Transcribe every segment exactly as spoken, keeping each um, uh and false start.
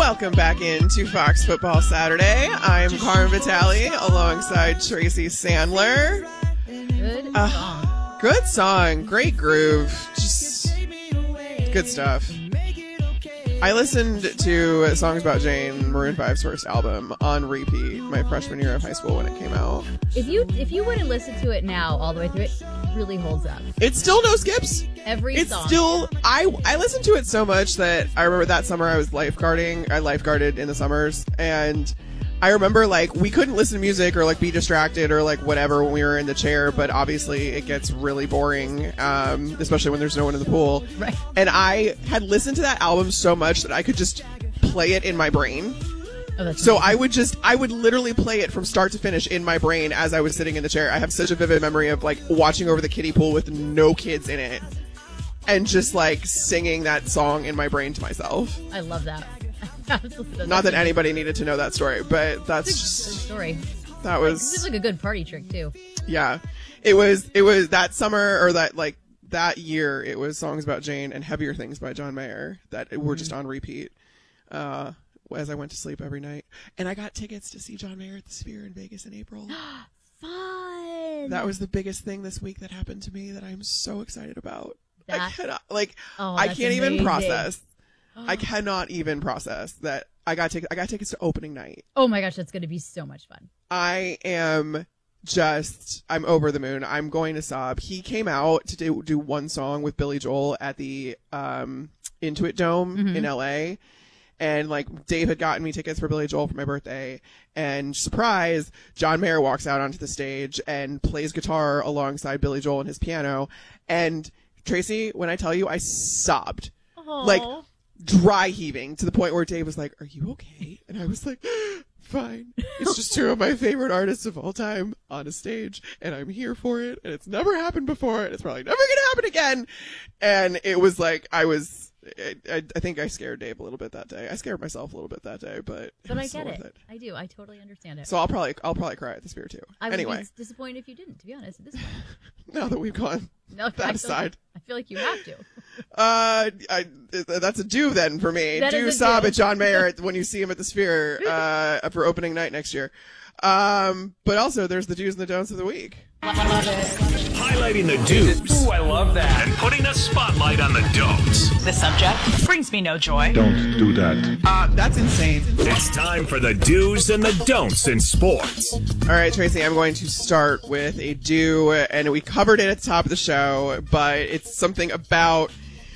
Welcome back into Fox Football Saturday. I'm Carmen Vitale alongside Tracy Sandler. Good song. Uh, good song. Great groove. Just good stuff. I listened to Songs About Jane, Maroon five's first album, on repeat my freshman year of high school when it came out. If you if you wouldn't listen to it now all the way through, it really holds up. It's still no skips. Every it's song. still I I listened to it so much that I remember that summer I was lifeguarding. I lifeguarded in the summers, and I remember like we couldn't listen to music or like be distracted or like whatever when we were in the chair, but obviously it gets really boring, um, especially when there's no one in the pool. Right. And I had listened to that album so much that I could just play it in my brain. Oh, that's So amazing. I would just, I would literally play it from start to finish in my brain as I was sitting in the chair. I have such a vivid memory of like watching over the kiddie pool with no kids in it and just like singing that song in my brain to myself. I love that. Absolutely. Not that anybody needed to know that story, but that's It's a just, good story. that This was, is like a good party trick too. yeah. It was, it was that summer or that like that year, it was Songs About Jane and Heavier Things by John Mayer that were just on repeat. Uh, as I went to sleep every night. And I got tickets to see John Mayer at the Sphere in Vegas in April. Fun. That was the biggest thing this week that happened to me that I'm so excited about. I That- cannot, like, Oh, I that's can't even amazing. process. I cannot even process that I got tickets. I got tickets to opening night. Oh my gosh, that's going to be so much fun. I am just, I'm over the moon. I'm going to sob. He came out to do, do one song with Billy Joel at the um, Intuit Dome Mm-hmm. in L A. And like Dave had gotten me tickets for Billy Joel for my birthday, and surprise, John Mayer walks out onto the stage and plays guitar alongside Billy Joel and his piano. And Tracy, when I tell you, I sobbed, Aw. like dry heaving to the point where Dave was like, "Are you okay?" And I was like, "Fine. It's just two of my favorite artists of all time on a stage, and I'm here for it. And it's never happened before, and it's probably never gonna happen again." And it was like I was. I, I, I think I scared Dave a little bit that day. I scared myself a little bit that day, but it But was I so get worth it. it. I do. I totally understand it. So I'll probably I'll probably cry at the Sphere too. I would Anyway, be disappointed if you didn't, to be honest, at this point. now that we've gone No, I that feel aside, Like, I feel like you have to. uh, I, that's a do then for me. That do is a sob do. at John Mayer at- when you see him at the Sphere uh, for opening night next year. Um, but also there's the do's and the don'ts of the week. Highlighting the do's. Ooh, I love that. And putting a spotlight on the don'ts. The subject brings me no joy. Don't do that. Uh, that's insane. It's time for the do's and the don'ts in sports. All right, Tracy, I'm going to start with a do, and we covered it at the top of the show, but it's something about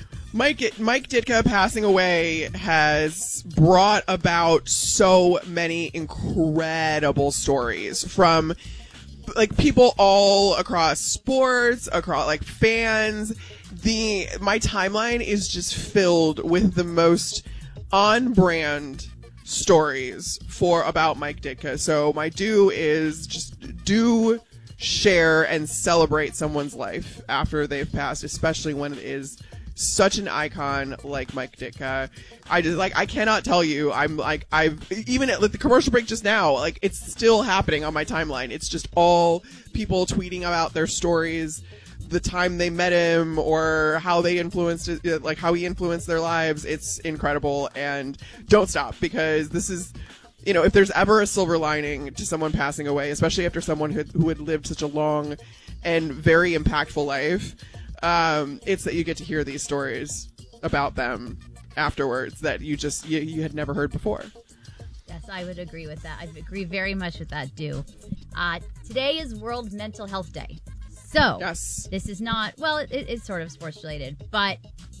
Mike Mike Ditka passing away has brought about so many incredible stories from like people all across sports, across like fans. The my timeline is just filled with the most on-brand stories for about Mike Ditka. So my do is just do share and celebrate someone's life after they've passed, especially when it is such an icon like Mike Ditka. I just like I cannot tell you. I'm like I've even at the commercial break just now. Like it's still happening on my timeline. It's just all people tweeting about their stories, the time they met him, or how they influenced it, like how he influenced their lives. It's incredible, and don't stop because this is. You know, if there's ever a silver lining to someone passing away, especially after someone who, who had lived such a long and very impactful life, um, it's that you get to hear these stories about them afterwards that you just you, you had never heard before. Yes, I would agree with that. I agree very much with that, do. Uh, today is World Mental Health Day. So, Yes. this is not, well, it, it's sort of sports related, but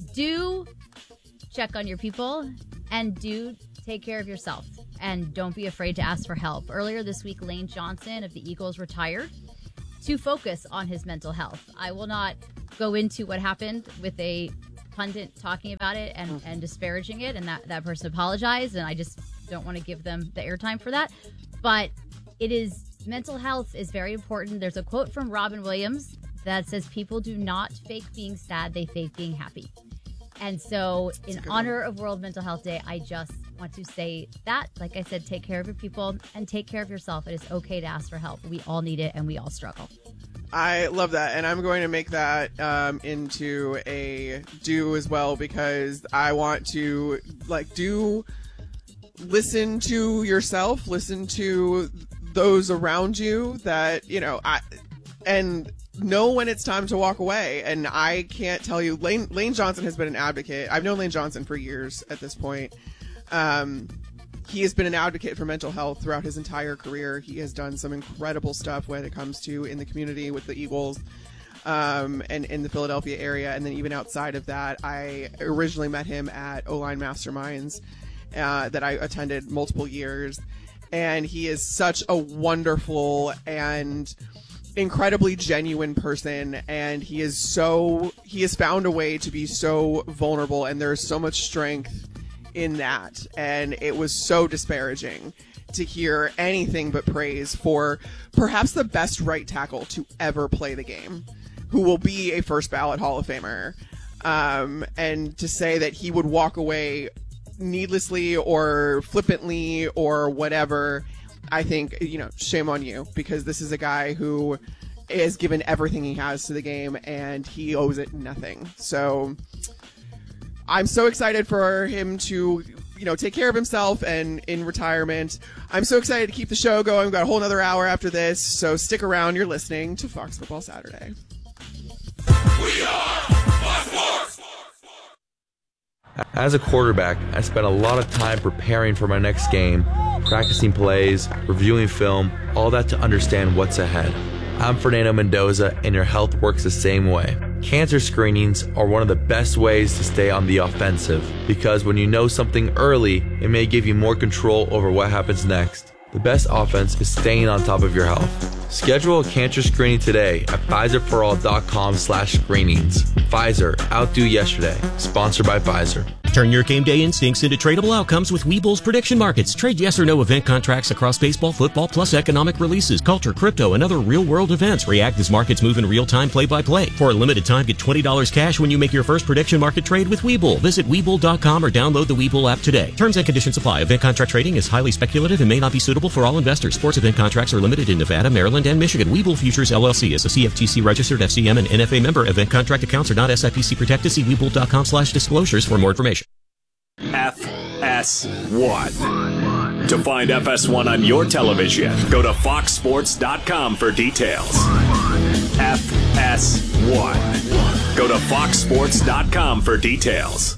do check on your people and do take care of yourself. And don't be afraid to ask for help. Earlier this week, Lane Johnson of the Eagles retired to focus on his mental health. I will not go into what happened with a pundit talking about it and, and disparaging it, and that, that person apologized, and I just don't want to give them the airtime for that. But it is, mental health is very important. There's a quote from Robin Williams that says, people do not fake being sad, they fake being happy. And so in honor of World Mental Health Day, I just want to say that, like I said, take care of your people and take care of yourself. It is okay to ask for help. We all need it and we all struggle. I love that, and I'm going to make that um, into a do as well because I want to like do listen to yourself, listen to those around you that, you know, I, and know when it's time to walk away. And I can't tell you, Lane, Lane Johnson has been an advocate. I've known Lane Johnson for years at this point. Um, he has been an advocate for mental health throughout his entire career. He has done some incredible stuff when it comes to in the community with the Eagles. Um, and in the Philadelphia area, and then even outside of that. I originally met him at O-Line Masterminds uh, that I attended multiple years, and he is such a wonderful and incredibly genuine person, and he is so he has found a way to be so vulnerable, and there's so much strength in that, and it was so disparaging to hear anything but praise for perhaps the best right tackle to ever play the game, who will be a first ballot Hall of Famer, um, and to say that he would walk away needlessly or flippantly or whatever, I think, you know, shame on you, because this is a guy who has given everything he has to the game and he owes it nothing. So I'm so excited for him to, you know, take care of himself and in retirement. I'm so excited to keep the show going. We've got a whole another hour after this, so stick around. You're listening to Fox Football Saturday. We are Fox Sports. As a quarterback, I spent a lot of time preparing for my next game, practicing plays, reviewing film, all that to understand what's ahead. I'm Fernando Mendoza, and your health works the same way. Cancer screenings are one of the best ways to stay on the offensive, because when you know something early, it may give you more control over what happens next. The best offense is staying on top of your health. Schedule a cancer screening today at Pfizer For All dot com slash screenings. Pfizer, outdo yesterday. Sponsored by Pfizer. Turn your game day instincts into tradable outcomes with Webull's prediction markets. Trade yes or no event contracts across baseball, football, plus economic releases, culture, crypto, and other real-world events. React as markets move in real time, play-by-play. For a limited time, get twenty dollars cash when you make your first prediction market trade with Webull. Visit Webull dot com or download the Webull app today. Terms and conditions apply. Event contract trading is highly speculative and may not be suitable for all investors. Sports event contracts are limited in Nevada, Maryland, and Michigan. Webull Futures, L L C is a C F T C-registered F C M and N F A member. Event contract accounts are not S I P C protected. See Webull dot com slash disclosures for more information. F S one. To find F S one on your television, go to Fox Sports dot com for details. F S one. Go to Fox Sports dot com for details.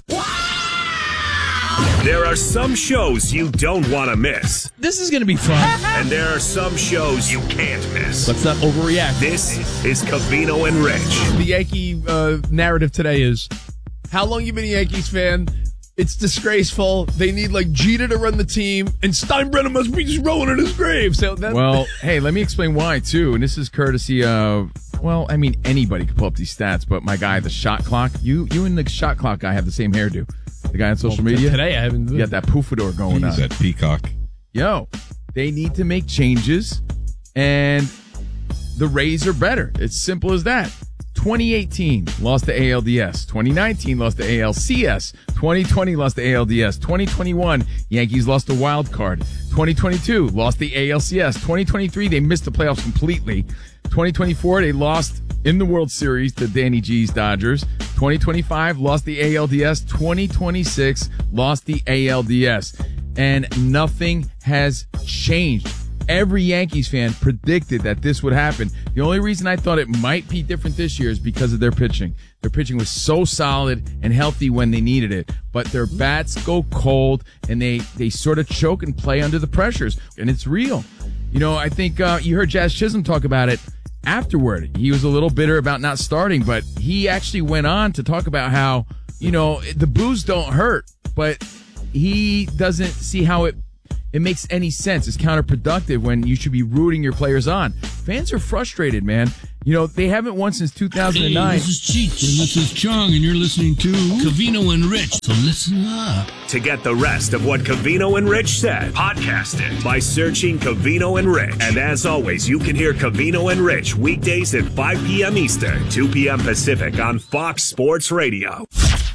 There are some shows you don't want to miss. This is going to be fun. And there are some shows you can't miss. Let's not overreact. This is Covino and Rich. The Yankee uh, narrative today is, how long you been a Yankees fan? It's disgraceful. They need like Jeter to run the team, and Steinbrenner must be just rolling in his grave. So that, well, hey, let me explain why too. And this is courtesy of, well, I mean, anybody could pull up these stats, but my guy, the shot clock. You, you and the shot clock guy have the same hairdo. The guy on social well, media today, I haven't. You got that poofador going He's on. That peacock. Yo, they need to make changes, and the Rays are better. It's simple as that. twenty eighteen lost the A L D S. twenty nineteen lost the A L C S. twenty twenty lost the A L D S. twenty twenty-one, Yankees lost the wild card. twenty twenty-two lost the A L C S. twenty twenty-three, they missed the playoffs completely. twenty twenty-four, they lost in the World Series to Danny G's Dodgers. twenty twenty-five, lost the A L D S. twenty twenty-six, lost the A L D S. And nothing has changed. Every Yankees fan predicted that this would happen. The only reason I thought it might be different this year is because of their pitching. Their pitching was so solid and healthy when they needed it, but their bats go cold and they, they sort of choke and play under the pressures, and it's real. You know, I think uh, you heard Jazz Chisholm talk about it afterward. He was a little bitter about not starting, but he actually went on to talk about how, you know, the boos don't hurt, but he doesn't see how it It makes any sense. It's counterproductive when you should be rooting your players on. Fans are frustrated, man. You know, they haven't won since two thousand nine. Hey, this is Cheech, and this is Chong, and you're listening to Covino and Rich, so listen up. To get the rest of what Covino and Rich said, podcast it by searching Covino and Rich. And as always, you can hear Covino and Rich weekdays at five p.m. Eastern, two p.m. Pacific on Fox Sports Radio.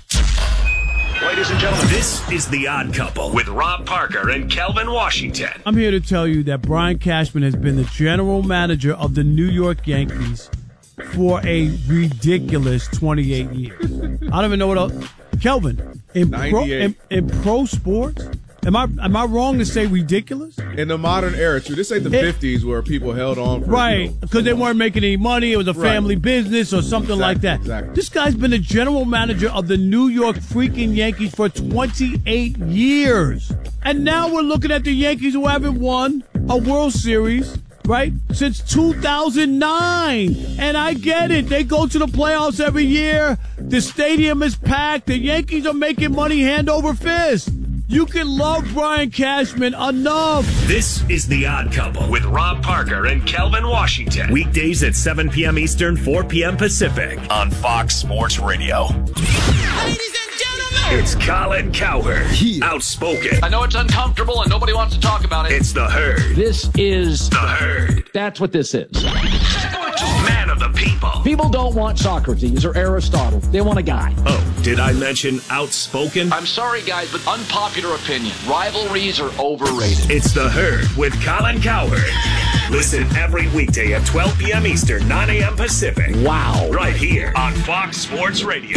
Ladies and gentlemen, this is The Odd Couple with Rob Parker and Kelvin Washington. I'm here to tell you that Brian Cashman has been the general manager of the New York Yankees for a ridiculous twenty-eight years. I don't even know what else. Kelvin, in pro, in, in pro sports, Am I am I wrong to say ridiculous? In the modern era, too. This ain't the It- fifties where people held on for Right, you know, because they weren't making any money. It was a Right. family business or something Exactly, like that. exactly. This guy's been the general manager of the New York freaking Yankees for twenty-eight years. And now we're looking at the Yankees who haven't won a World Series, right, since two thousand nine. And I get it. They go to the playoffs every year. The stadium is packed. The Yankees are making money hand over fist. You can love Brian Cashman enough. This is The Odd Couple with Rob Parker and Kelvin Washington. Weekdays at seven p.m. Eastern, four p.m. Pacific on Fox Sports Radio. Ladies and gentlemen, It's Colin Cowherd. Outspoken. I know it's uncomfortable and nobody wants to talk about it. It's The Herd. This is The Herd. That's what this is. Man of the people. People don't want Socrates or Aristotle. They want a guy. Oh, did I mention outspoken? I'm sorry, guys, but unpopular opinion. Rivalries are overrated. It's The Herd with Colin Cowherd. Listen every weekday at twelve p.m. Eastern, nine a.m. Pacific. Wow. Right here on Fox Sports Radio.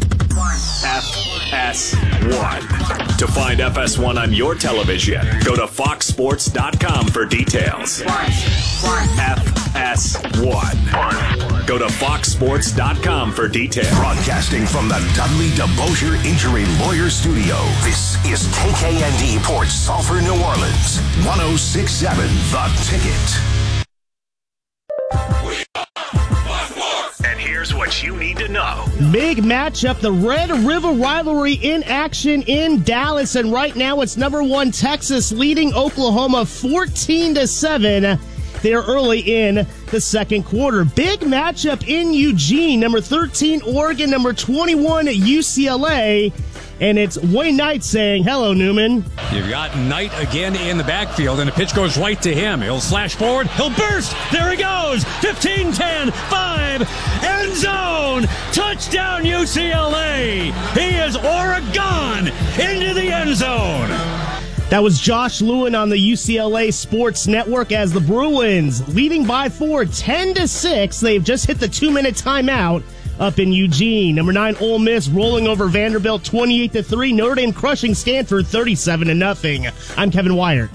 F S one. To find F S one on your television, go to fox sports dot com for details. F S one. Go to fox sports dot com for details. Broadcasting from the Dudley DeBosier Injury Lawyer Studio, this is K K N D Port Sulphur, New Orleans. one oh six point seven The Ticket. And here's what you need to know. Big matchup, the Red River rivalry in action in Dallas, and right now it's number one Texas leading Oklahoma fourteen to seven. They're early in the second quarter. Big matchup in Eugene, number thirteen Oregon, number twenty-one U C L A. And it's Wayne Knight saying, hello, Newman. You've got Knight again in the backfield, and the pitch goes right to him. He'll slash forward. He'll burst. There he goes. fifteen, ten, five. End zone. Touchdown, U C L A. He is Oregon into the end zone. That was Josh Lewin on the U C L A Sports Network as the Bruins leading by four, ten to six. They've just hit the two-minute timeout up in Eugene. Number nine, Ole Miss rolling over Vanderbilt twenty-eight to three. Notre Dame crushing Stanford thirty-seven to nothing. I'm Kevin Wyatt.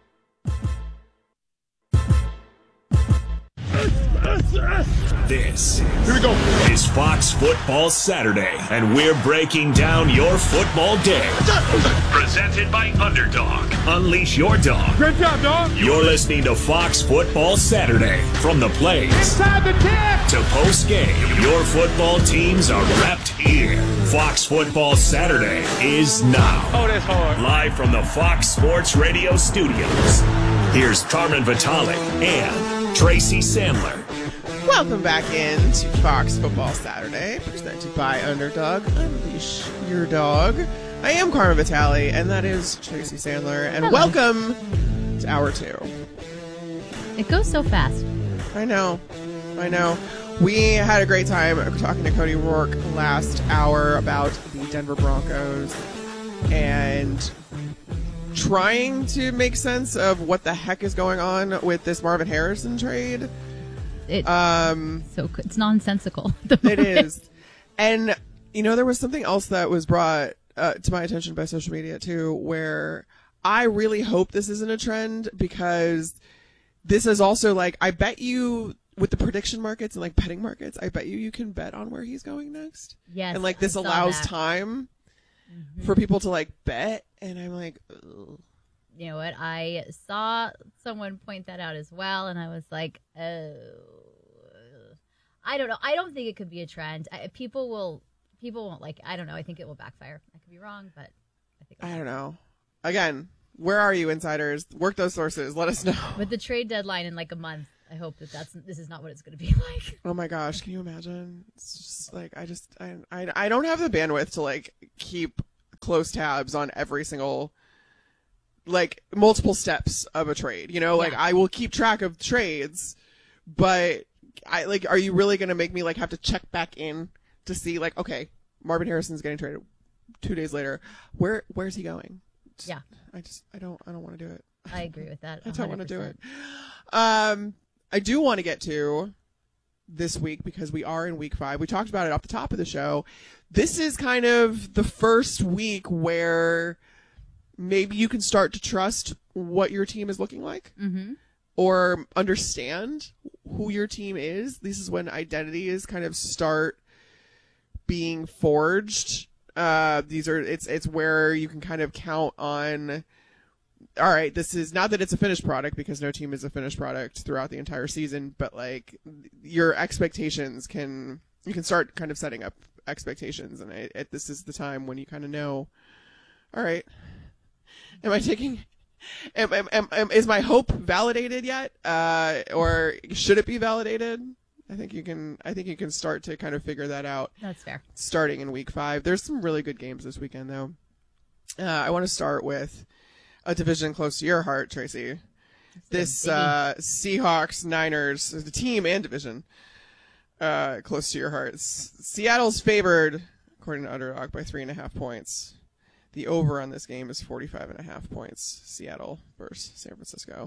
This Here we go. is Fox Football Saturday, and we're breaking down your football day. Presented by Underdog. Unleash your dog. Great job, dog. You're listening to Fox Football Saturday. From the plays Inside the tip to post game, your football teams are repped here. Fox Football Saturday is now. Oh, that's hard. Live from the Fox Sports Radio studios. Here's Carmen Vitale and Tracy Sandler. Welcome back into Fox Football Saturday, presented by Underdog. Unleash your dog. I am Carmen Vitale, and that is Tracy Sandler. And Hello. welcome to Hour Two. It goes so fast. I know. I know. We had a great time talking to Cody Rourke last hour about the Denver Broncos and trying to make sense of what the heck is going on with this Marvin Harrison trade. It, um, so it's nonsensical. It is. And, you know, there was something else that was brought uh, to my attention by social media, too, where I really hope this isn't a trend, because this is also, like, I bet you with the prediction markets and, like, betting markets, I bet you you can bet on where he's going next. Yes. And, like, this I saw allows that. time Mm-hmm. for people to, like, bet. And I'm like, ugh. You know what? I saw someone point that out as well, and I was like, oh, I don't know. I don't think it could be a trend. I, people will, people won't like. I don't know. I think it will backfire. I could be wrong, but I think. I don't know. Again, where are you, insiders? Work those sources. Let us know. With the trade deadline in like a month, I hope that that's this is not what it's going to be like. Oh my gosh, can you imagine? It's just like I just I I, I don't have the bandwidth to like keep close tabs on every single, like, multiple steps of a trade. You know, like Yeah. I will keep track of trades, but I like, are you really going to make me like have to check back in to see like, okay, Marvin Harrison's getting traded two days later. Where where's he going? Just, Yeah. I just I don't I don't want to do it. I agree with that. I don't want to do one hundred it. Um, I do want to get to this week because we are in week five. We talked about it off the top of the show. This is kind of the first week where maybe you can start to trust what your team is looking like. Mm-hmm. Or understand who your team is. This is when identities kind of start being forged. Uh, these are it's it's where you can kind of count on. All right, this is not that it's a finished product because no team is a finished product throughout the entire season, but like your expectations can you can start kind of setting up expectations, and it, it, this is the time when you kind of know. All right, am I taking? Am, am, am, am, is my hope validated yet, uh, or should it be validated? I think you can. I think you can start to kind of figure that out. That's fair. Starting in week five, there's some really good games this weekend, though. Uh, I want to start with a division close to your heart, Tracy. This uh, Seahawks Niners, the team and division, uh, close to your heart. S- Seattle's favored, according to Underdog, by three and a half points. The over on this game is forty-five and a half points. Seattle versus San Francisco.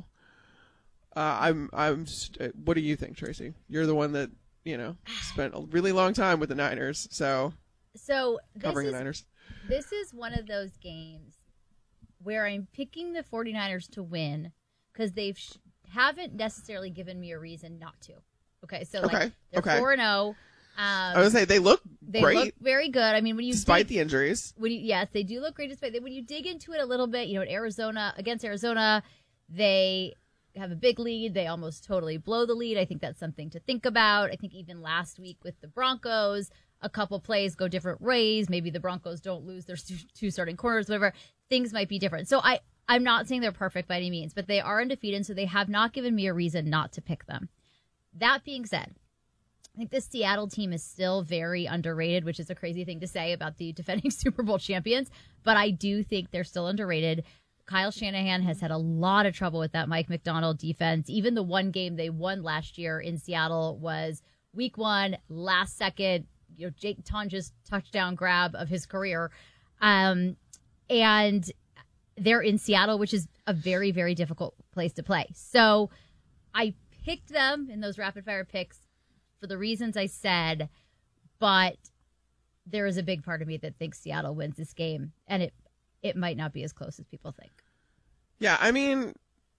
Uh, I'm, I'm. Just, uh, what do you think, Tracy? You're the one that you know spent a really long time with the Niners, so. So this covering is, the Niners. This is one of those games where I'm picking the 49ers to win because they sh- haven't necessarily given me a reason not to. Okay, so like okay. they're okay. four and zero. Um, I was gonna say they look they great. look very good. I mean, when you despite dig, the injuries, when you yes, they do look great. Despite when you dig into it a little bit, you know, at Arizona against Arizona, they have a big lead. They almost totally blow the lead. I think that's something to think about. I think even last week with the Broncos, a couple plays go different ways. Maybe the Broncos don't lose their two starting corners, whatever. Things might be different. So I, I'm not saying they're perfect by any means, but they are undefeated, so they have not given me a reason not to pick them. That being said, I think the Seattle team is still very underrated, which is a crazy thing to say about the defending Super Bowl champions, but I do think they're still underrated. Kyle Shanahan has had a lot of trouble with that Mike Macdonald defense. Even the one game they won last year in Seattle was week one, last second, you know, Jake Tonja's touchdown grab of his career. Um, and they're in Seattle, which is a very, very difficult place to play. So I picked them in those rapid fire picks for the reasons I said, but there is a big part of me that thinks Seattle wins this game, and it it might not be as close as people think. Yeah, I mean,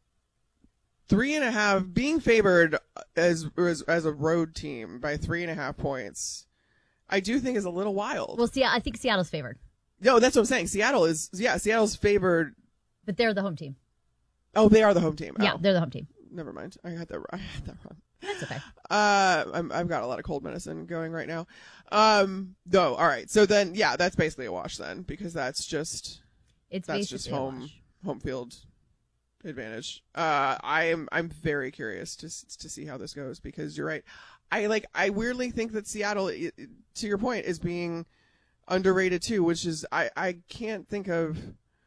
three and a half, being favored as as, as a road team by three and a half points, I do think is a little wild. Well, see, I think Seattle's favored. No, that's what I'm saying. Seattle is, yeah, Seattle's favored. But they're the home team. Oh, they are the home team. Yeah, oh. they're the home team. Never mind. I had that, I had that wrong. That's okay. Uh, I'm, I've got a lot of cold medicine going right now. Um, no, all right. So then, yeah, that's basically a wash then, because that's just, it's that's just home, home field advantage. Uh, I am, I'm very curious to to see how this goes, because you're right. I like, I weirdly think that Seattle, it, it, to your point, is being underrated too, which is, I, I can't think of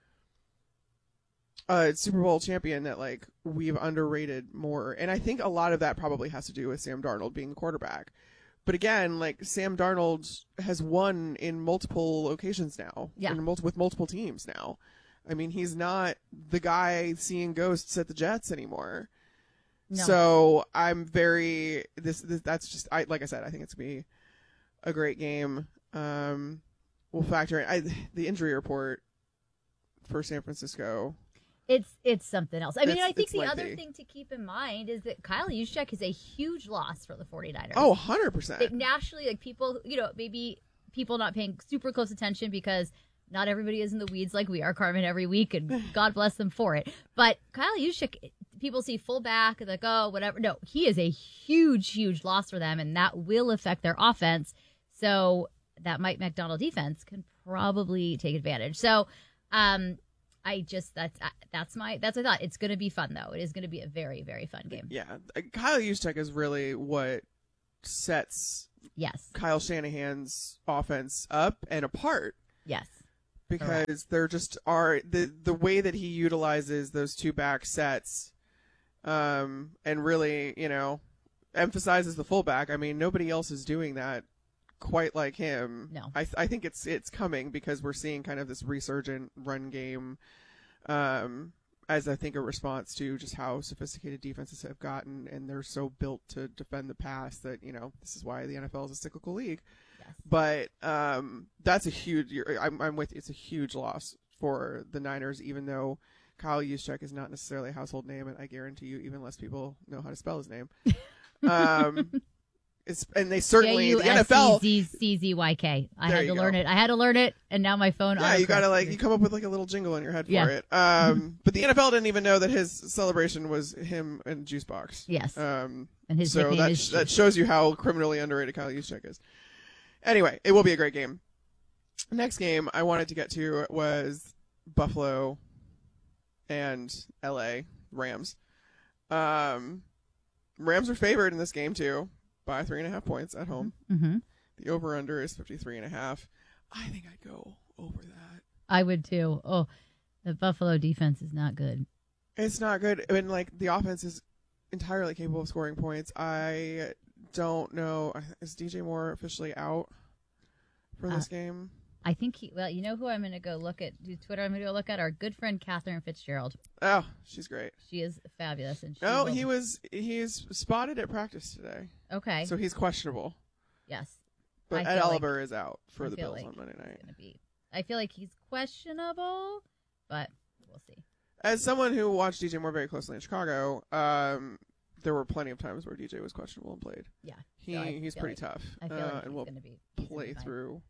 a Super Bowl champion that like we've underrated more. And I think a lot of that probably has to do with Sam Darnold being the quarterback. But again, like Sam Darnold has won in multiple locations now, yeah. in multi- with multiple teams now. I mean, he's not the guy seeing ghosts at the Jets anymore. No. So I'm very, this, this, that's just, I, like I said, I think it's gonna be a great game. Um, we'll factor in I, the injury report for San Francisco. It's it's something else. I mean, it's, I think the lengthy. other thing to keep in mind is that Kyle Juszczyk is a huge loss for the 49ers. Oh, one hundred percent. Like, nationally, like people, you know, maybe people not paying super close attention because not everybody is in the weeds like we are, Carmen, every week, and God bless them for it. But Kyle Juszczyk, people see fullback, like, oh, whatever. No, he is a huge, huge loss for them, and that will affect their offense. So that Mike Macdonald defense can probably take advantage. So, um, I just, that's, that's my, that's what I thought. It's going to be fun, though. It is going to be a very, very fun game. Yeah. Kyle Juszczyk is really what sets yes. Kyle Shanahan's offense up and apart. Yes. Because Correct. there just are, the, the way that he utilizes those two back sets, um, and really, you know, emphasizes the fullback. I mean, nobody else is doing that quite like him. No. I I think it's it's coming because we're seeing kind of this resurgent run game, um, as I think a response to just how sophisticated defenses have gotten, and they're so built to defend the pass that, you know, this is why the N F L is a cyclical league. Yes. But um, that's a huge. I'm I'm with you. It's a huge loss for the Niners, even though Kyle Juszczyk is not necessarily a household name, and I guarantee you even less people know how to spell his name. Um, it's, and they certainly, the N F L. C Z Y K. I There had to you learn go. it. I had to learn it, and now my phone. Yeah, you gotta autocorrects like, it. you come up with like a little jingle in your head for Yeah. it. Um, but the N F L didn't even know that his celebration was him and Juicebox. Yes. Um, And his so nickname that, is that Juice. shows you how criminally underrated Kyle Juszczyk is. Anyway, it will be a great game. Next game I wanted to get to was Buffalo and L A Rams. Um, Rams are favored in this game too by three and a half points at home. Mm-hmm. The over-under is fifty-three and a half. I think I'd go over that. I would too. Oh, the Buffalo defense is not good. It's not good. I mean, like, the offense is entirely capable of scoring points. I don't know. Is D J Moore officially out for this Uh, game? I think he. Well, you know who I'm going to go look at? Do Twitter. I'm going to go look at our good friend Catherine Fitzgerald. Oh, she's great. She is fabulous, and she Oh, will- he was he's spotted at practice today. Okay. So he's questionable. Yes. But I Ed feel Oliver like- is out for I the feel Bills like on Monday night. he's gonna be- I feel like he's questionable, but we'll see. As someone who watched D J Moore very closely in Chicago, um, there were plenty of times where D J was questionable and played. Yeah. He So I he's feel pretty like- tough. I feel uh, like and he's we'll gonna be- he's gonna play be fine. through.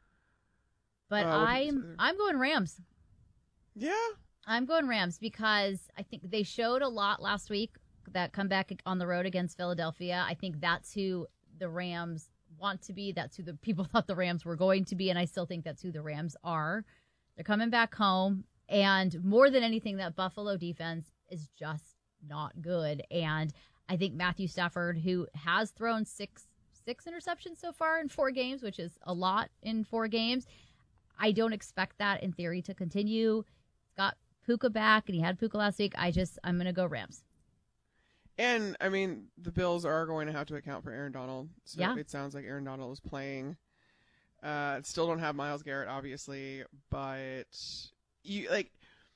But Uh, what do you I'm think? I'm going Rams. Yeah. I'm going Rams because I think they showed a lot last week. That comeback on the road against Philadelphia. I think that's who the Rams want to be. That's who the people thought the Rams were going to be, and I still think that's who the Rams are. They're coming back home, and more than anything, that Buffalo defense is just not good. And I think Matthew Stafford, who has thrown six six interceptions so far in four games, which is a lot in four games, I don't expect that in theory to continue. He's got Puka back, and he had Puka last week. I just I'm gonna go Rams. And, I mean, the Bills are going to have to account for Aaron Donald. So Yeah. it sounds like Aaron Donald is playing. Uh, still don't have Myles Garrett, obviously, but you like.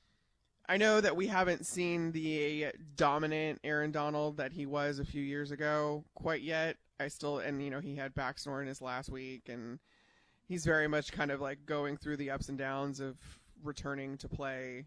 I know that we haven't seen the dominant Aaron Donald that he was a few years ago quite yet. I still, and you know, he had back soreness last week, and he's very much kind of like going through the ups and downs of returning to play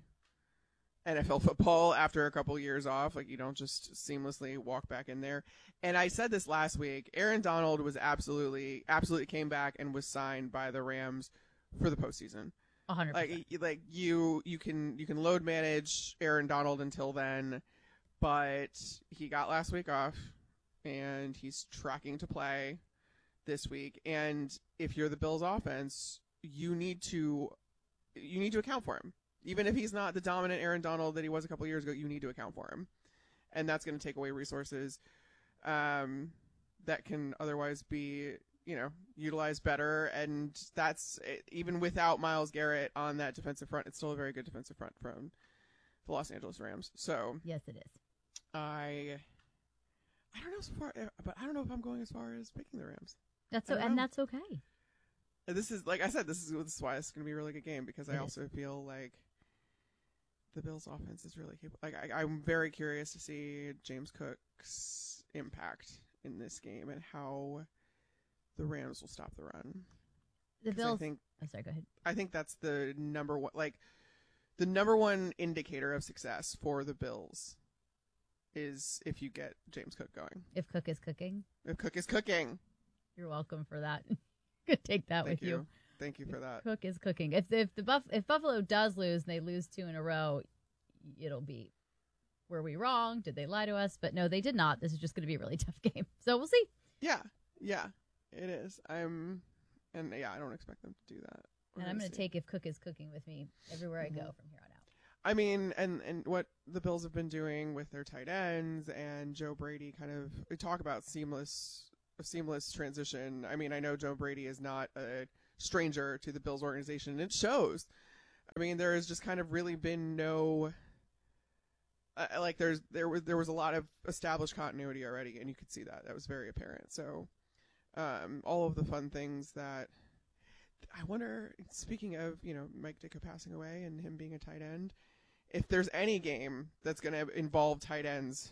N F L football after a couple years off. Like, you don't just seamlessly walk back in there. And I said this last week, Aaron Donald was absolutely, absolutely came back and was signed by the Rams for the postseason. A hundred Like, percent. y- like you, you can, you can load manage Aaron Donald until then, but he got last week off and he's tracking to play this week. And if you're the Bills offense, you need to, you need to account for him. Even if he's not the dominant Aaron Donald that he was a couple years ago, you need to account for him. And that's going to take away resources um, that can otherwise be, you know, utilized better. And that's, even without Myles Garrett on that defensive front, it's still a very good defensive front from the Los Angeles Rams. So yes, it is. I, I don't know so far, but I don't know if I'm going as far as picking the Rams. That's I so, don't and know. that's okay. This is, like I said, this is, this is why it's going to be a really good game, because I It is. also feel like the Bills' offense is really capable. Like, I, I'm very curious to see James Cook's impact in this game and how the Rams will stop the run. The 'Cause I Bills. think, oh, sorry. Go ahead. I think that's the number one, like, the number one indicator of success for the Bills is if you get James Cook going. If Cook is cooking, If Cook is cooking. you're welcome for that. Could take that Thank with you. Thank you for that. Cook is cooking. If if the Buff if Buffalo does lose and they lose two in a row, it'll be, were we wrong? Did they lie to us? But no, they did not. This is just going to be a really tough game. So we'll see. Yeah, yeah, it is. I'm, and yeah, I don't expect them to do that. We're And I'm gonna going to see. take if Cook is cooking with me everywhere I go Mhm. from here on out. I mean, and and what the Bills have been doing with their tight ends and Joe Brady, kind of, we talk about seamless, a seamless transition. I mean, I know Joe Brady is not a stranger to the Bills organization, and it shows. I mean, there has just kind of really been no, uh, like there's there was there was a lot of established continuity already, and you could see that that was very apparent. So, um, all of the fun things that I wonder. Speaking of, you know, Mike Ditka passing away and him being a tight end, if there's any game that's going to involve tight ends,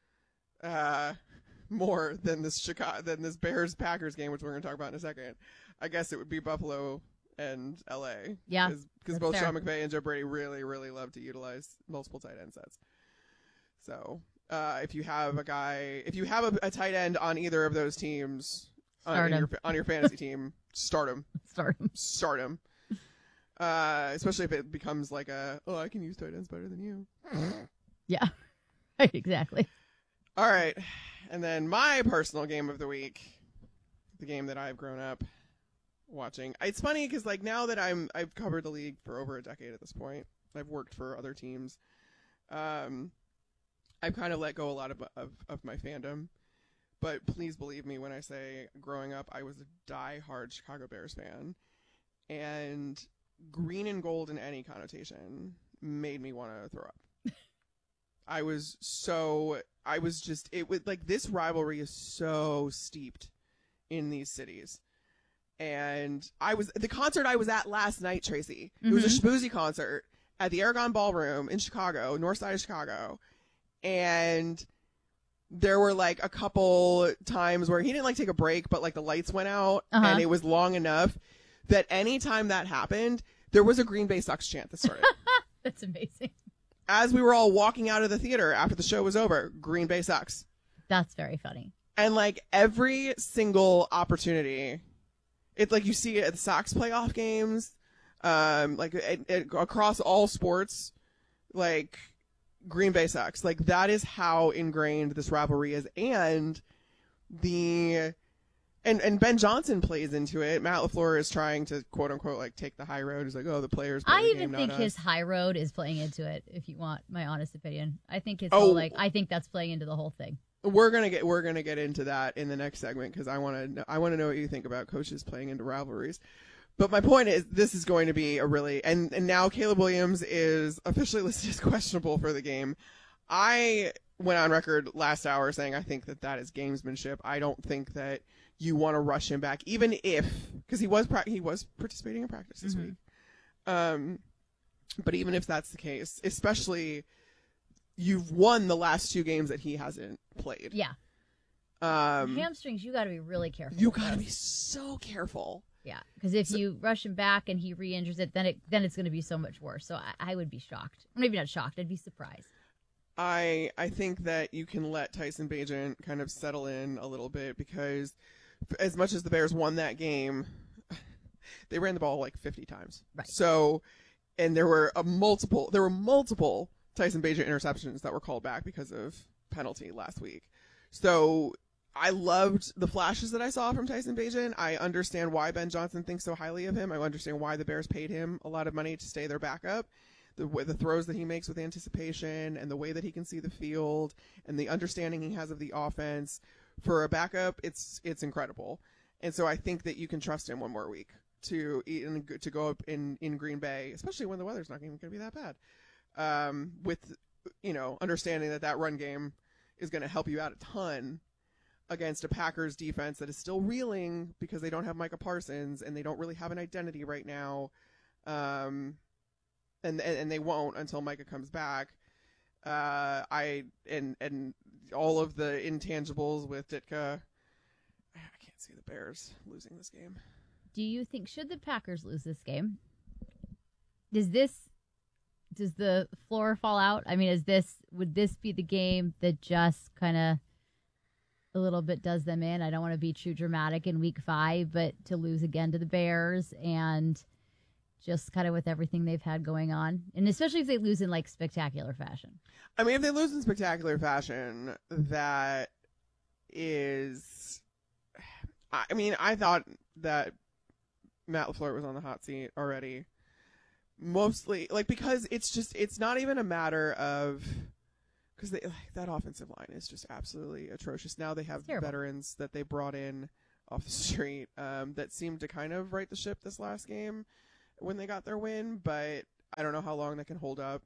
uh, more than this Chicago than this Bears Packers game, which we're going to talk about in a second, I guess it would be Buffalo and L A. Yeah, because both fair. Sean McVay and Joe Brady really, really love to utilize multiple tight end sets. So uh, if you have a guy, if you have a, a tight end on either of those teams on your, on your fantasy team, start him. Start him. Start him. Uh, especially if it becomes like a, oh, I can use tight ends better than you. Yeah, right, exactly. All right. And then my personal game of the week, the game that I've grown up watching. It's funny because like now that I'm, I've covered the league for over a decade at this point. I've worked for other teams. Um, I've kind of let go a lot of, of, of my fandom. But please believe me when I say growing up, I was a diehard Chicago Bears fan. And green and gold in any connotation made me want to throw up. I was so, I was just, it was like this rivalry is so steeped in these cities. And I was, the concert I was at last night, Tracy, mm-hmm. It was a Schmoozy concert at the Aragon Ballroom in Chicago, north side of Chicago. And there were like a couple times where he didn't like take a break, but like the lights went out uh-huh. and it was long enough that anytime that happened, there was a Green Bay Sucks chant that started. That's amazing. As we were all walking out of the theater after the show was over, Green Bay Sucks. That's very funny. And like every single opportunity, it's like you see it at the Sox playoff games, um, like it, it, across all sports, like Green Bay Sucks. Like that is how ingrained this rivalry is. And the... And and Ben Johnson plays into it. Matt LaFleur is trying to, quote unquote, like take the high road. He's like, oh, the players play I the even game, think not his us. high road is playing into it, if you want my honest opinion. I think his Oh. whole, like, I think that's playing into the whole thing. We're gonna get we're gonna get into that in the next segment because I want to I want to know what you think about coaches playing into rivalries. But my point is, this is going to be a really and and now Caleb Williams is officially listed as questionable for the game. I went on record last hour saying I think that that is gamesmanship. I don't think that you want to rush him back, even if because he was pra- he was participating in practice this mm-hmm. week. Um, but even if that's the case, especially you've won the last two games that he hasn't played. Yeah. Um, hamstrings, you got to be really careful. You got to be so careful. Yeah, because if So- you rush him back and he re-injures it, then it then it's going to be so much worse. So I, I would be shocked. Maybe not shocked. I'd be surprised. I I think that you can let Tyson Bagent kind of settle in a little bit because as much as the Bears won that game, they ran the ball like fifty times. Right. So, and there were a multiple there were multiple Tyson Bagent interceptions that were called back because of penalty last week. So I loved the flashes that I saw from Tyson Bagent. I understand why Ben Johnson thinks so highly of him. I understand why the Bears paid him a lot of money to stay their backup. The, the throws that he makes with anticipation and the way that he can see the field and the understanding he has of the offense for a backup, it's it's incredible. And so I think that you can trust him one more week to to go up in, in Green Bay, especially when the weather's not even going to be that bad. Um, with, you know, understanding that that run game is going to help you out a ton against a Packers defense that is still reeling because they don't have Micah Parsons and they don't really have an identity right now. Um, and, and, and they won't until Micah comes back. Uh, I, and, and all of the intangibles with Ditka, I can't see the Bears losing this game. Do you think, should the Packers lose this game? Does this, does the floor fall out? I mean, is this, would this be the game that just kind of a little bit does them in? I don't want to be too dramatic in week five, but to lose again to the Bears and just kind of with everything they've had going on. And especially if they lose in like spectacular fashion. I mean, if they lose in spectacular fashion, that is, I mean, I thought that Matt LaFleur was on the hot seat already. Mostly, like, because it's just, it's not even a matter of, because like, that offensive line is just absolutely atrocious. Now they have veterans that they brought in off the street um, that seemed to kind of right the ship this last game when they got their win, but I don't know how long they can hold up.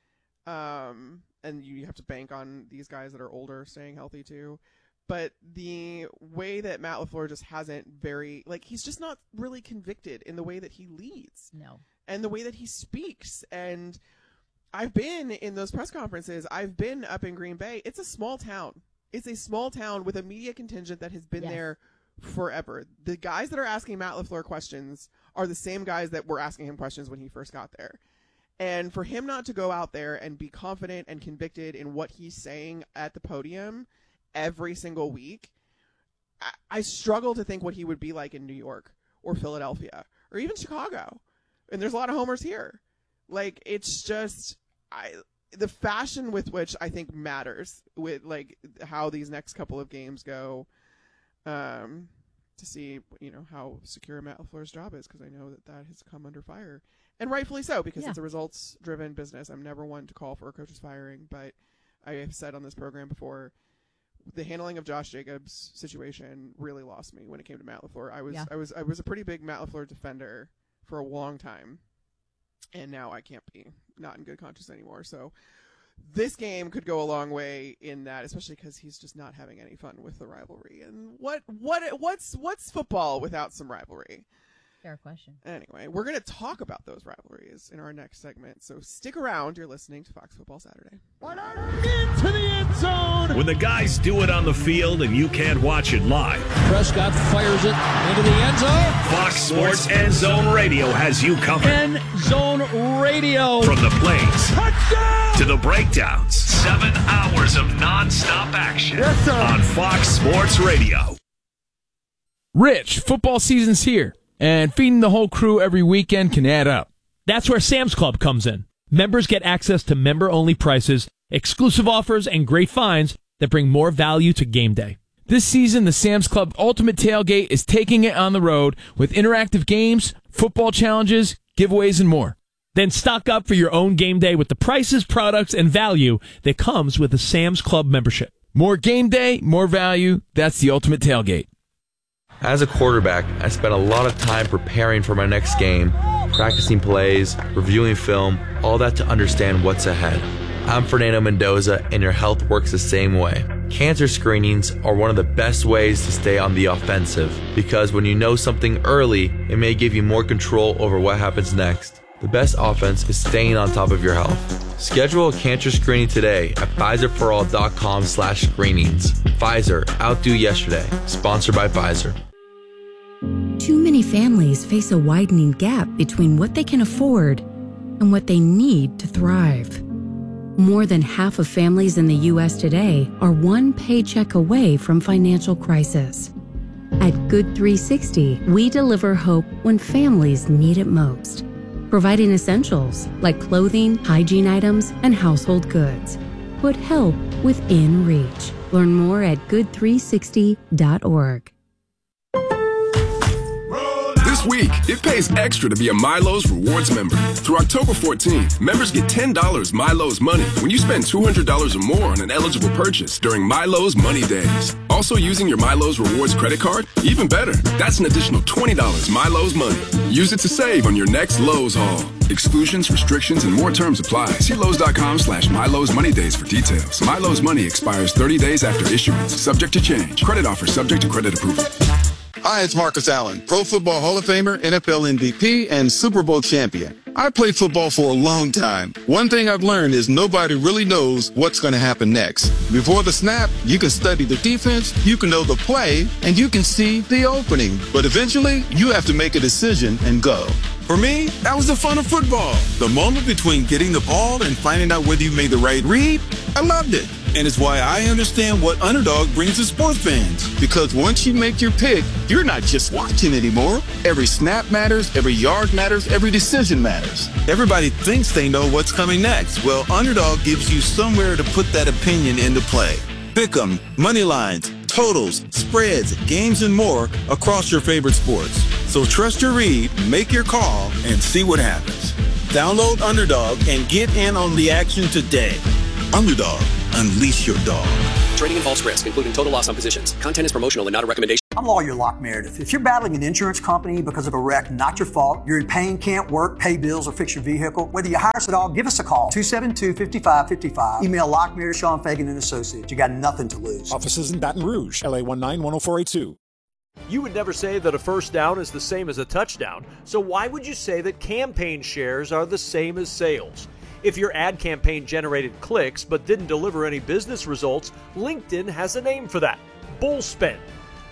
Um, and you have to bank on these guys that are older staying healthy too. But the way that Matt LaFleur just hasn't very, like, he's just not really convicted in the way that he leads. No. And the way that he speaks. And I've been in those press conferences. I've been up in Green Bay. It's a small town. It's a small town with a media contingent that has been Yes. there forever. The guys that are asking Matt LaFleur questions are the same guys that were asking him questions when he first got there. And for him not to go out there and be confident and convicted in what he's saying at the podium every single week, I, I struggle to think what he would be like in New York or Philadelphia or even Chicago. And there's a lot of homers here. Like, it's just, I, the fashion with which I think matters with like how these next couple of games go, um, to see, you know, how secure Matt LaFleur's job is, because I know that that has come under fire. And rightfully so, because yeah. it's a results-driven business. I'm never one to call for a coach's firing, but I have said on this program before, the handling of Josh Jacobs' situation really lost me when it came to Matt LaFleur. I was, yeah. I was, I was a pretty big Matt LaFleur defender for a long time, and now I can't be not in good conscience anymore. So this game could go a long way in that, especially because he's just not having any fun with the rivalry. And what, what, what's, what's football without some rivalry? Fair question. Anyway, we're going to talk about those rivalries in our next segment, so stick around. You're listening to Fox Football Saturday. Into the end zone! When the guys do it on the field and you can't watch it live, Prescott fires it into the end zone. Fox Sports End Zone Radio has you covered. End Zone Radio. From the plays Touchdown! to the breakdowns, seven hours of nonstop action yes, sir. on Fox Sports Radio. Rich, football season's here. And feeding the whole crew every weekend can add up. That's where Sam's Club comes in. Members get access to member-only prices, exclusive offers, and great finds that bring more value to game day. This season, the Sam's Club Ultimate Tailgate is taking it on the road with interactive games, football challenges, giveaways, and more. Then stock up for your own game day with the prices, products, and value that comes with a Sam's Club membership. More game day, more value. That's the Ultimate Tailgate. As a quarterback, I spent a lot of time preparing for my next game, practicing plays, reviewing film, all that to understand what's ahead. I'm Fernando Mendoza, and your health works the same way. Cancer screenings are one of the best ways to stay on the offensive, because when you know something early, it may give you more control over what happens next. The best offense is staying on top of your health. Schedule a cancer screening today at Pfizer For All dot com slash screenings. Pfizer, outdo yesterday. Sponsored by Pfizer. Too many families face a widening gap between what they can afford and what they need to thrive. More than half of families in the U S today are one paycheck away from financial crisis. At Good three sixty, we deliver hope when families need it most, providing essentials like clothing, hygiene items, and household goods. Put help within reach. Learn more at good three sixty dot org. This week, it pays extra to be a Milo's Rewards member. Through October fourteenth, members get ten dollars Milo's Money when you spend two hundred dollars or more on an eligible purchase during Milo's Money Days. Also using your Milo's Rewards credit card? Even better, that's an additional twenty dollars Milo's Money. Use it to save on your next Lowe's haul. Exclusions, restrictions, and more terms apply. See Lowe's.com slash Milo's Money Days for details. Milo's Money expires thirty days after issuance. Subject to change. Credit offer subject to credit approval. Hi, it's Marcus Allen, Pro Football Hall of Famer, N F L M V P, and Super Bowl champion. I played football for a long time. One thing I've learned is nobody really knows what's going to happen next. Before the snap, you can study the defense, you can know the play, and you can see the opening. But eventually, you have to make a decision and go. For me, that was the fun of football. The moment between getting the ball and finding out whether you made the right read, I loved it. And it's why I understand what Underdog brings to sports fans. Because once you make your pick, you're not just watching anymore. Every snap matters, every yard matters, every decision matters. Everybody thinks they know what's coming next. Well, Underdog gives you somewhere to put that opinion into play. Pick 'em, money lines, totals, spreads, games, and more across your favorite sports. So trust your read, make your call, and see what happens. Download Underdog and get in on the action today. Underdog, unleash your dog. Trading involves risk, including total loss on positions. Content is promotional and not a recommendation. I'm lawyer Locke Meredith. If you're battling an insurance company because of a wreck, not your fault, you're in pain, can't work, pay bills, or fix your vehicle, whether you hire us at all, give us a call. two seven two, five five five five. Email Locke Meredith, Sean Fagan and Associates. You got nothing to lose. Offices in Baton Rouge, L A one nine one oh four eight two. You would never say that a first down is the same as a touchdown, so why would you say that campaign shares are the same as sales? If your ad campaign generated clicks but didn't deliver any business results, LinkedIn has a name for that: bull spend.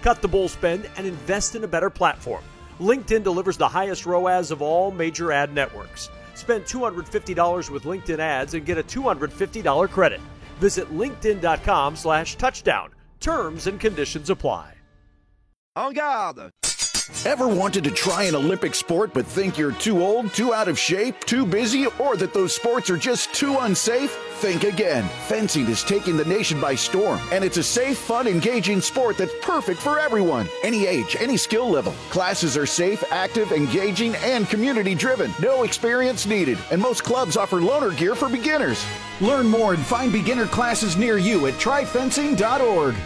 Cut the bull spend and invest in a better platform. LinkedIn delivers the highest R O A S of all major ad networks. Spend two hundred fifty dollars with LinkedIn ads and get a two hundred fifty dollars credit. Visit linkedin.com slash touchdown. Terms and conditions apply. En garde! Ever wanted to try an Olympic sport but think you're too old, too out of shape, too busy, or that those sports are just too unsafe? Think again. Fencing is taking the nation by storm, and it's a safe, fun, engaging sport that's perfect for everyone. Any age, any skill level. Classes are safe, active, engaging, and community-driven. No experience needed, and most clubs offer loaner gear for beginners. Learn more and find beginner classes near you at try fencing dot org.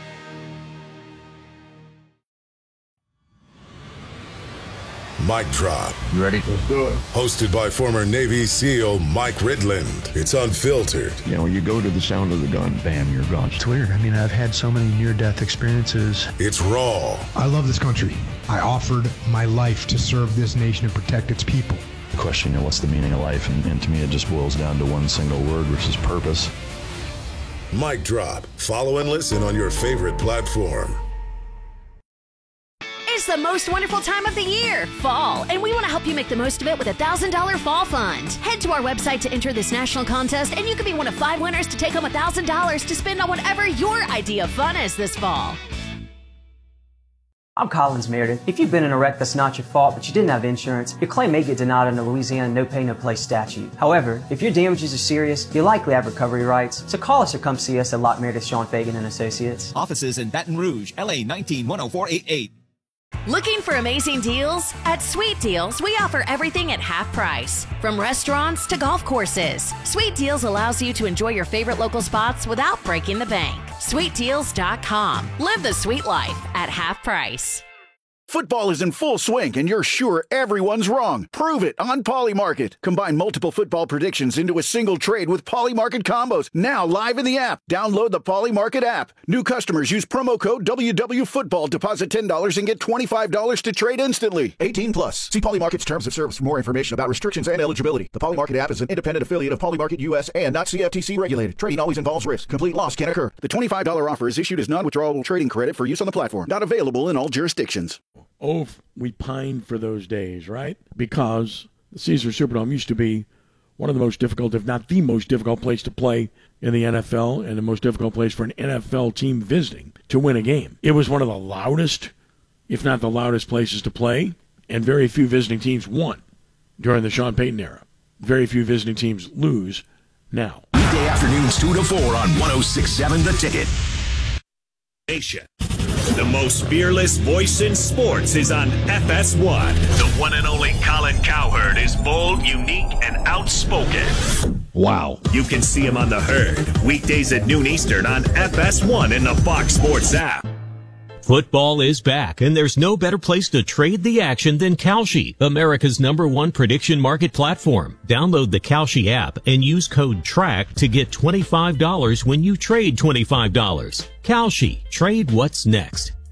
Mic Drop. You ready? Let's do it. Hosted by former Navy SEAL Mike Ridland. It's unfiltered. You know, you go to the sound of the gun, bam, you're gone. It's weird. I mean, I've had so many near-death experiences. It's raw. I love this country. I offered my life to serve this nation and protect its people. Question, you know, what's the meaning of life? And, and to me, it just boils down to one single word, which is purpose. Mic Drop. Follow and listen on your favorite platform. It's the most wonderful time of the year, fall, and we want to help you make the most of it with a one thousand dollars Fall Fund. Head to our website to enter this national contest, and you could be one of five winners to take home one thousand dollars to spend on whatever your idea of fun is this fall. I'm Collins Meredith. If you've been in a wreck that's not your fault, but you didn't have insurance, your claim may get denied under Louisiana No Pay No Play statute. However, if your damages are serious, you likely have recovery rights. So call us or come see us at Lock Meredith, Sean Fagan and Associates. Offices in Baton Rouge, L A nineteen one oh four eighty-eight. Looking for amazing deals? At Sweet Deals, we offer everything at half price. From restaurants to golf courses, Sweet Deals allows you to enjoy your favorite local spots without breaking the bank. sweet deals dot com. Live the sweet life at half price. Football is in full swing, and you're sure everyone's wrong. Prove it on Polymarket. Combine multiple football predictions into a single trade with Polymarket combos. Now live in the app. Download the Polymarket app. New customers use promo code W W Football. Deposit ten dollars and get twenty-five dollars to trade instantly. eighteen plus. See Polymarket's terms of service for more information about restrictions and eligibility. The Polymarket app is an independent affiliate of Polymarket U S and not C F T C regulated. Trading always involves risk. Complete loss can occur. The twenty-five dollars offer is issued as non-withdrawable trading credit for use on the platform. Not available in all jurisdictions. Oh, we pine for those days, right? Because the Caesar Superdome used to be one of the most difficult, if not the most difficult place to play in the N F L, and the most difficult place for an N F L team visiting to win a game. It was one of the loudest, if not the loudest places to play, and very few visiting teams won during the Sean Payton era. Very few visiting teams lose now. Weekday afternoons two to four on one oh six point seven The Ticket. Nation. The most fearless voice in sports is on F S one. The one and only Colin Cowherd is bold, unique, and outspoken. Wow. You can see him on The Herd, weekdays at noon Eastern on F S one in the Fox Sports app. Football is back, and there's no better place to trade the action than Kalshi, America's number one prediction market platform. Download the Kalshi app and use code TRACK to get twenty-five dollars when you trade twenty-five dollars. Kalshi, trade what's next.